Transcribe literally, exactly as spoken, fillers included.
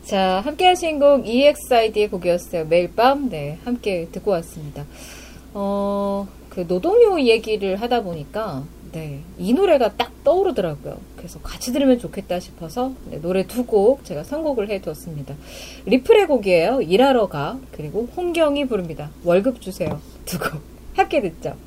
자, 함께 하신 곡 이엑스아이디의 곡이었어요. 매일 밤. 네, 함께 듣고 왔습니다. 어, 그 노동요 얘기를 하다 보니까 네, 이 노래가 딱 떠오르더라고요. 그래서 같이 들으면 좋겠다 싶어서 네, 노래 두 곡 제가 선곡을 해두었습니다. 리플의 곡이에요. 일하러 가. 그리고 홍경이 부릅니다. 월급 주세요. 두 곡 함께 듣죠.